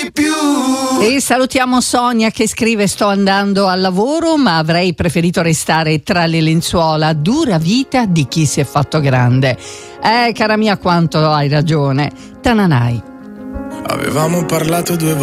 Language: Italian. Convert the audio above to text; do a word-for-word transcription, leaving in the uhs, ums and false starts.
di più. E salutiamo Sonia che scrive: sto andando al lavoro ma avrei preferito restare tra le lenzuola, dura vita di chi si è fatto grande. Eh, cara mia, quanto hai ragione. Tananai. Avevamo parlato due volte